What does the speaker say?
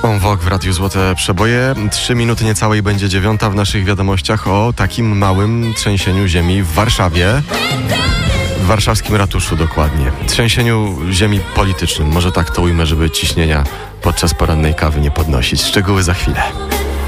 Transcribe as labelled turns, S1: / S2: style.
S1: Polską Vogue w Radiu Złote Przeboje. 3 minuty niecałej będzie 9 w naszych wiadomościach o takim małym trzęsieniu ziemi w Warszawie. W warszawskim ratuszu dokładnie. Trzęsieniu ziemi politycznym. Może tak to ujmę, żeby ciśnienia podczas porannej kawy nie podnosić. Szczegóły za chwilę.